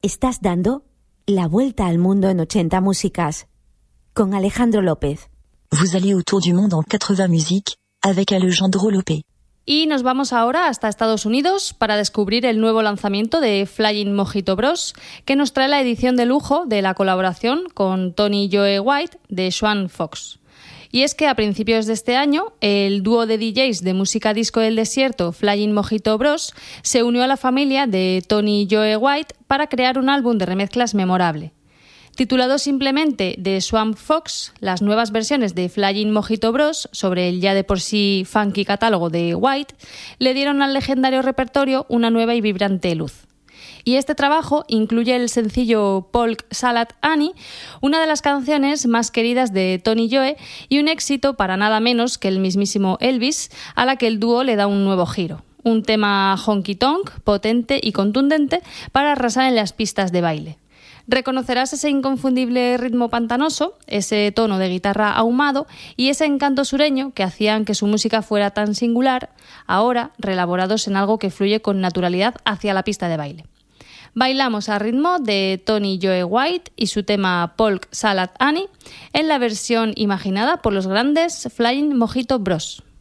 Estás dando la vuelta al mundo en 80 músicas con Alejandro López. Vous allez autour du monde en 80 musiques avec Alejandro López. Y nos vamos ahora hasta Estados Unidos para descubrir el nuevo lanzamiento de Flying Mojito Bros, que nos trae la edición de lujo de la colaboración con Tony Joe White de Swan Fox. Y es que a principios de este año, el dúo de DJs de música disco del desierto, Flying Mojito Bros, se unió a la familia de Tony Joe White para crear un álbum de remezclas memorable. Titulado simplemente The Swamp Fox, las nuevas versiones de Flying Mojito Bros sobre el ya de por sí funky catálogo de White le dieron al legendario repertorio una nueva y vibrante luz. Y este trabajo incluye el sencillo Polk Salad Annie, una de las canciones más queridas de Tony Joe y un éxito para nada menos que el mismísimo Elvis, a la que el dúo le da un nuevo giro. Un tema honky-tonk, potente y contundente para arrasar en las pistas de baile. Reconocerás ese inconfundible ritmo pantanoso, ese tono de guitarra ahumado y ese encanto sureño que hacían que su música fuera tan singular, ahora reelaborados en algo que fluye con naturalidad hacia la pista de baile. Bailamos al ritmo de Tony Joe White y su tema Polk Salad Annie en la versión imaginada por los grandes Flying Mojito Bros.